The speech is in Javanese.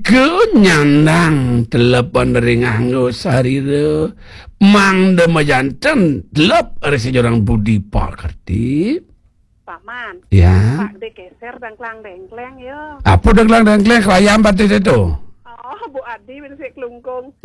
Iku nyandang telepon dari nganggo sarira mang demajanten telep resi jorang budi pak kerti. Paman. Ya. Pak de geser dangklang-dengkleng ya. Apa dengklang-dengklang kelayam batis itu? Oh, Bu Adi masih kelungkung.